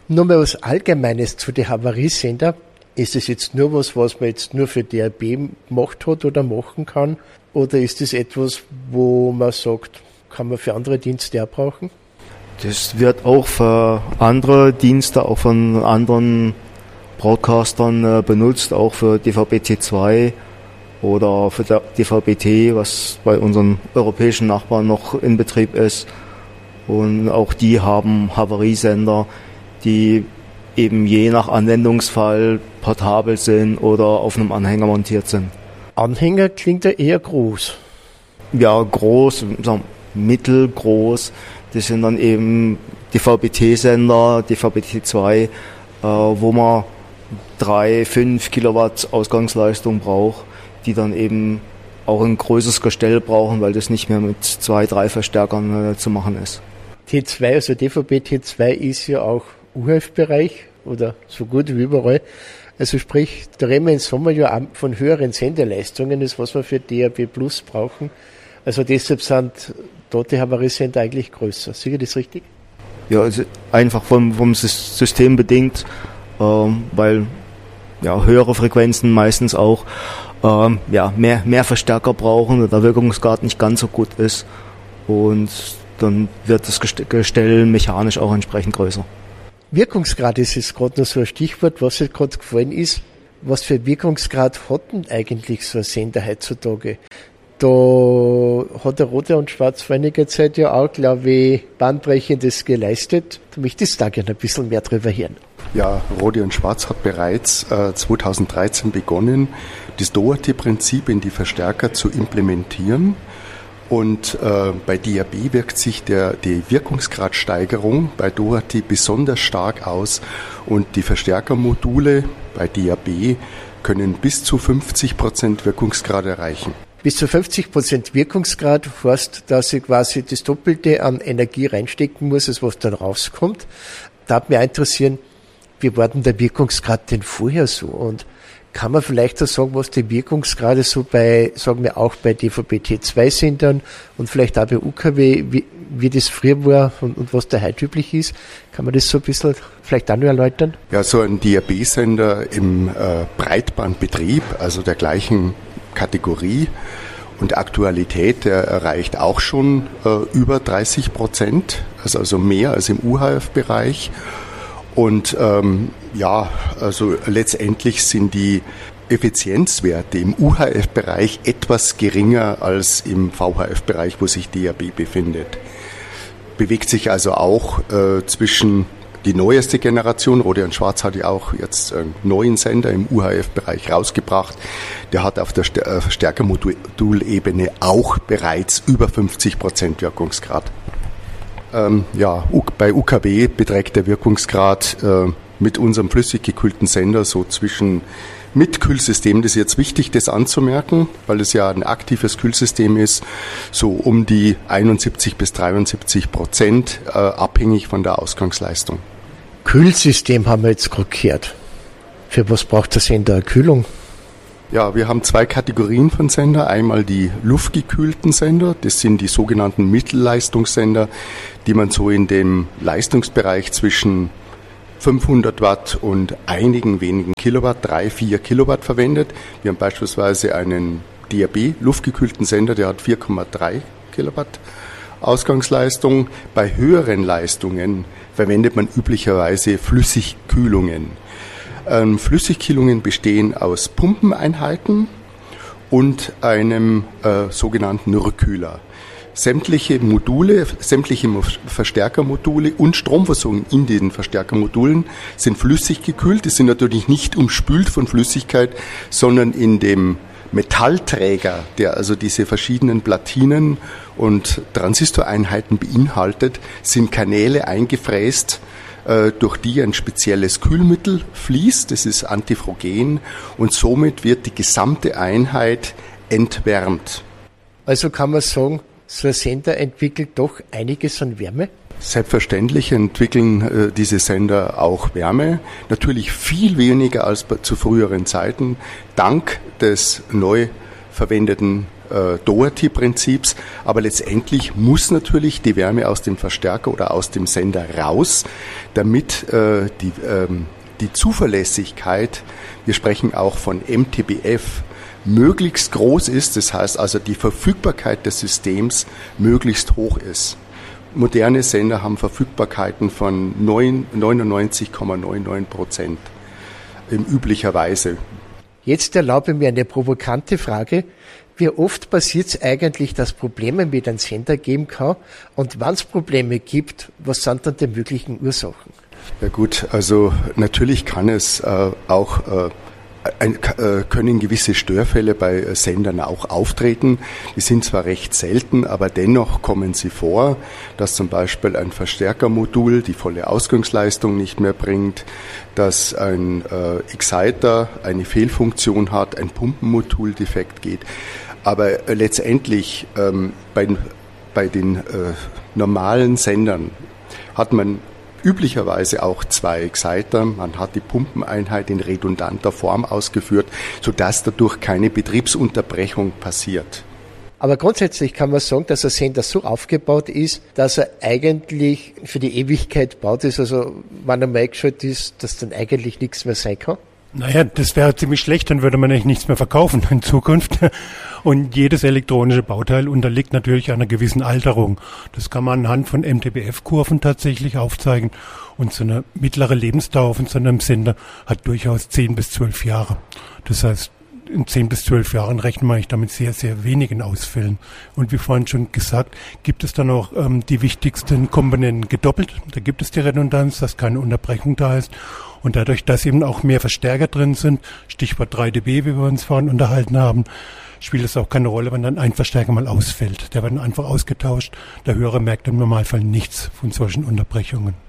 Nur mal was Allgemeines zu den Havariesender. Ist es jetzt nur was man jetzt nur für DRB gemacht hat oder machen kann? Oder ist es etwas, wo man sagt, kann man für andere Dienste auch brauchen? Das wird auch für andere Dienste, auch von anderen Broadcastern benutzt, auch für DVB-T2 oder für DVB-T, was bei unseren europäischen Nachbarn noch in Betrieb ist. Und auch die haben Havariesender, die eben je nach Anwendungsfall portabel sind oder auf einem Anhänger montiert sind. Anhänger klingt ja eher groß. Ja, groß, mittelgroß. Das sind dann eben DVB-T-Sender, DVB-T2, wo man 3-5 Kilowatt Ausgangsleistung braucht, die dann eben auch ein größeres Gestell brauchen, weil das nicht mehr mit 2-3 Verstärkern zu machen ist. T2, also DVB-T2 ist ja auch UHF-Bereich oder so gut wie überall. Also sprich, da reden wir im Sommer ja auch von höheren Sendeleistungen, das was wir für DAB Plus brauchen. Also deshalb sind da die Havariesender eigentlich größer. Sehe ich das richtig? Ja, also einfach vom System bedingt, weil ja, höhere Frequenzen meistens auch mehr Verstärker brauchen und der Wirkungsgrad nicht ganz so gut ist. Und dann wird das Gestell mechanisch auch entsprechend größer. Wirkungsgrad ist jetzt gerade noch so ein Stichwort, was jetzt gerade gefallen ist. Was für Wirkungsgrad hat denn eigentlich so ein Sender heutzutage? Da hat der Rote und Schwarz vor einiger Zeit ja auch, glaube ich, Bahnbrechendes geleistet. Da möchte ich da gerne ein bisschen mehr drüber hören. Ja, Rote und Schwarz hat bereits 2013 begonnen, das Doherty-Prinzip in die Verstärker zu implementieren. Und bei DAB wirkt sich die Wirkungsgradsteigerung bei Doherty besonders stark aus und die Verstärkermodule bei DAB können bis zu 50% Wirkungsgrad erreichen. Bis zu 50% Wirkungsgrad heißt, dass ich quasi das Doppelte an Energie reinstecken muss, als was dann rauskommt. Da hat mich auch interessieren, wie war denn der Wirkungsgrad denn vorher so? Und kann man vielleicht auch sagen, was die Wirkungsgrade so bei, sagen wir auch bei DVB-T2-Sendern und vielleicht auch bei UKW, wie das früher war und was da heute üblich ist? Kann man das so ein bisschen vielleicht auch noch erläutern? Ja, so ein DAB-Sender im Breitbandbetrieb, also der gleichen Kategorie und Aktualität, der erreicht auch schon über 30%, also mehr als im UHF-Bereich. Und also letztendlich sind die Effizienzwerte im UHF-Bereich etwas geringer als im VHF-Bereich, wo sich DAB befindet. Bewegt sich also auch zwischen die neueste Generation, Rote und Schwarz hat ja auch jetzt einen neuen Sender im UHF-Bereich rausgebracht. Der hat auf der Verstärkermodulebene auch bereits über 50% Wirkungsgrad. Bei UKW beträgt der Wirkungsgrad mit unserem flüssig gekühlten Sender so mit Kühlsystem, das ist jetzt wichtig, das anzumerken, weil es ja ein aktives Kühlsystem ist, so um die 71-73%, abhängig von der Ausgangsleistung. Kühlsystem haben wir jetzt gerade gehört. Für was braucht der Sender eine Kühlung? Ja, wir haben zwei Kategorien von Sender. Einmal die luftgekühlten Sender, das sind die sogenannten Mittelleistungssender, die man so in dem Leistungsbereich zwischen 500 Watt und einigen wenigen Kilowatt, 3-4 Kilowatt verwendet. Wir haben beispielsweise einen DAB luftgekühlten Sender, der hat 4,3 Kilowatt Ausgangsleistung. Bei höheren Leistungen verwendet man üblicherweise Flüssigkühlungen. Flüssigkühlungen bestehen aus Pumpeneinheiten und einem sogenannten Rückkühler. Sämtliche Verstärkermodule und Stromversorgung in den Verstärkermodulen sind flüssig gekühlt. Die sind natürlich nicht umspült von Flüssigkeit, sondern in dem Metallträger, der also diese verschiedenen Platinen und Transistoreinheiten beinhaltet, sind Kanäle eingefräst, durch die ein spezielles Kühlmittel fließt, das ist antifrogen, und somit wird die gesamte Einheit entwärmt. Also kann man sagen, so ein Sender entwickelt doch einiges an Wärme? Selbstverständlich entwickeln diese Sender auch Wärme, natürlich viel weniger als zu früheren Zeiten, dank des neu verwendeten Doherty-Prinzips, aber letztendlich muss natürlich die Wärme aus dem Verstärker oder aus dem Sender raus, damit die Zuverlässigkeit, wir sprechen auch von MTBF, möglichst groß ist, das heißt also die Verfügbarkeit des Systems möglichst hoch ist. Moderne Sender haben Verfügbarkeiten von 99,99% üblicherweise. Jetzt erlaube mir eine provokante Frage. Wie oft passiert es eigentlich, dass Probleme mit einem Sender geben kann? Und wenn es Probleme gibt, was sind dann die möglichen Ursachen? Ja gut, also natürlich kann es können gewisse Störfälle bei Sendern auch auftreten. Die sind zwar recht selten, aber dennoch kommen sie vor, dass zum Beispiel ein Verstärkermodul die volle Ausgangsleistung nicht mehr bringt, dass ein Exciter eine Fehlfunktion hat, ein Pumpenmodul defekt geht. Aber letztendlich bei den normalen Sendern hat man üblicherweise auch 2 Exciter. Man hat die Pumpeneinheit in redundanter Form ausgeführt, sodass dadurch keine Betriebsunterbrechung passiert. Aber grundsätzlich kann man sagen, dass ein Sender so aufgebaut ist, dass er eigentlich für die Ewigkeit baut ist. Also wenn er mal eingeschaltet ist, dass dann eigentlich nichts mehr sein kann. Naja, das wäre ziemlich schlecht, dann würde man eigentlich nichts mehr verkaufen in Zukunft. Und jedes elektronische Bauteil unterliegt natürlich einer gewissen Alterung. Das kann man anhand von MTBF-Kurven tatsächlich aufzeigen. Und so eine mittlere Lebensdauer von so einem Sender hat durchaus 10 bis 12 Jahre. Das heißt, in 10 bis 12 Jahren rechnen wir eigentlich damit sehr, sehr wenigen Ausfällen. Und wie vorhin schon gesagt, gibt es dann auch die wichtigsten Komponenten gedoppelt. Da gibt es die Redundanz, dass keine Unterbrechung da ist. Und dadurch, dass eben auch mehr Verstärker drin sind, Stichwort 3 dB, wie wir uns vorhin unterhalten haben, spielt es auch keine Rolle, wenn dann ein Verstärker mal ausfällt. Der wird dann einfach ausgetauscht. Der Hörer merkt im Normalfall nichts von solchen Unterbrechungen.